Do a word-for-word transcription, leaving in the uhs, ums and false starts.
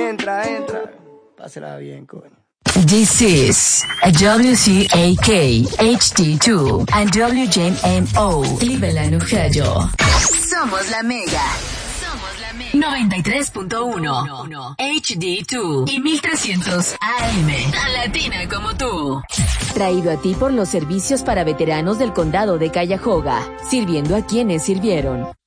entra, entra. Pásala bien, coño. This is a W C A K H D two and W J M O Cleveland, Ohio. Somos la Mega. Somos la Mega. noventa y tres punto uno H D dos y mil trescientos A M. Tan latina como tú. Traído a ti por los servicios para veteranos del condado de Cuyahoga, sirviendo a quienes sirvieron.